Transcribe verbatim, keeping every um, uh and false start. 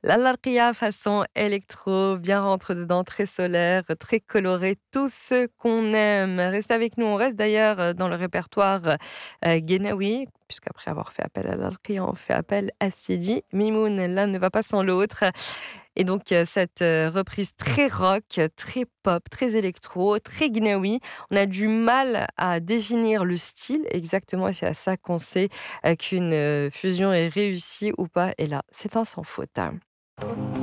La Larkia façon électro, bien rentre dedans, très solaire, très coloré, tout ce qu'on aime. Restez avec nous, on reste d'ailleurs euh, dans le répertoire euh, Guénaoui, puisqu'après avoir fait appel à Larkia, on fait appel à Sidi. Mimoun, l'un ne va pas sans l'autre. Et donc, euh, cette euh, reprise très rock, très pop, très électro, très Guénaoui, on a du mal à définir le style exactement, et c'est à ça qu'on sait euh, qu'une euh, fusion est réussie ou pas. Et là, c'est un sans faute.